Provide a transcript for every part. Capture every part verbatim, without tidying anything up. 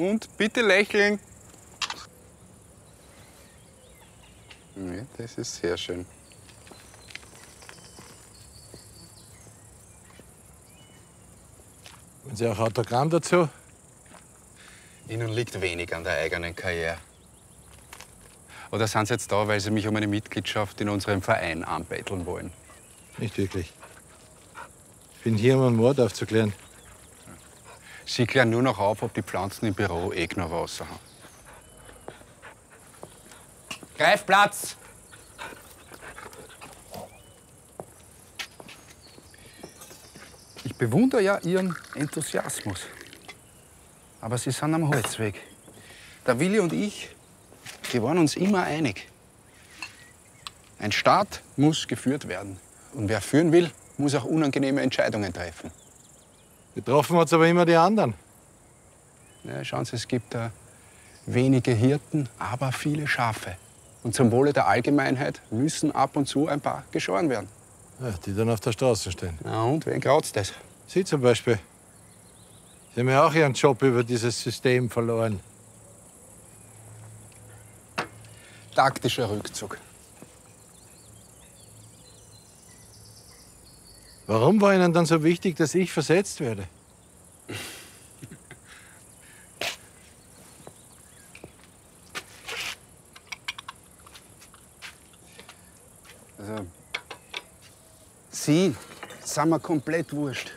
Und bitte lächeln. Ja, das ist sehr schön. Wollen Sie auch Autogramm dazu? Ihnen liegt wenig an der eigenen Karriere. Oder sind Sie jetzt da, weil Sie mich um eine Mitgliedschaft in unserem Verein anbetteln wollen? Nicht wirklich. Ich bin hier, um einen Mord aufzuklären. Sie klären nur noch auf, ob die Pflanzen im Büro eh genug Wasser haben. Greif Platz! Ich bewundere ja Ihren Enthusiasmus. Aber Sie sind am Holzweg. Der Willi und ich, wir waren uns immer einig. Ein Staat muss geführt werden. Und wer führen will, muss auch unangenehme Entscheidungen treffen. Betroffen hat's aber immer die anderen. Ja, schauen Sie, es gibt äh, wenige Hirten, aber viele Schafe. Und zum Wohle der Allgemeinheit müssen ab und zu ein paar geschoren werden. Ja, die dann auf der Straße stehen. Na und, wen graut's das? Sie zum Beispiel. Sie haben ja auch Ihren Job über dieses System verloren. Taktischer Rückzug. Warum war Ihnen dann so wichtig, dass ich versetzt werde? Also, Sie sind mir komplett wurscht.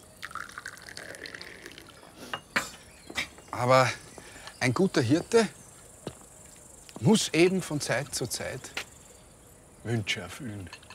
Aber ein guter Hirte muss eben von Zeit zu Zeit Wünsche erfüllen.